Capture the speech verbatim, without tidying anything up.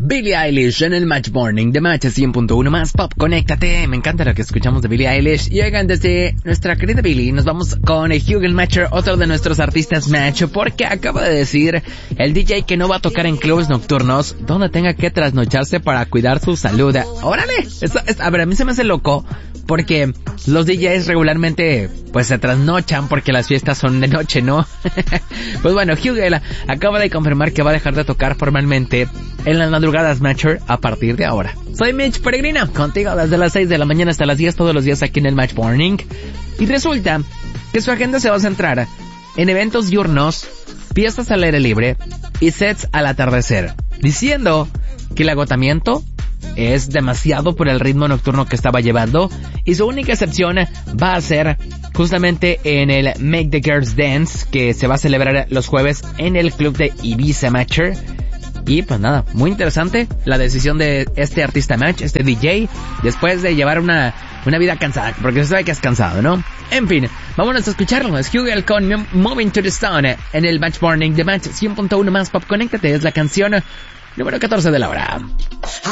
Billie Eilish en el Match Morning de Match cien punto uno más Pop, conéctate. Me encanta lo que escuchamos de Billie Eilish. Y oigan, desde nuestra querida Billie nos vamos con el Hugel Matcher, otro de nuestros artistas Match, porque acaba de decir el D J que no va a tocar en clubes nocturnos donde tenga que trasnocharse para cuidar su salud. ¡Órale! Esto, esto, a ver, a mí se me hace loco porque los D Js regularmente pues se trasnochan porque las fiestas son de noche, ¿no? Pues bueno, Hugel acaba de confirmar que va a dejar de tocar formalmente en las madrugadas Matcher a partir de ahora. Soy Mitch Peregrino, contigo desde las seis de la mañana hasta las diez todos los días aquí en el Match Morning. Y resulta que su agenda se va a centrar en eventos diurnos, fiestas al aire libre y sets al atardecer, diciendo que el agotamiento es demasiado por el ritmo nocturno que estaba llevando y su única excepción va a ser justamente en el Make the Girls Dance, que se va a celebrar los jueves en el club de Ibiza Matcher. Y pues nada, muy interesante la decisión de este artista Match, este D J, después de llevar una una vida cansada, porque se sabe que es cansado, ¿no? En fin, vámonos a escucharlo. Es Hugel con Moving to the Sun en el Match Morning de Match cien punto uno más Pop, conéctate, es la canción número catorce de la hora.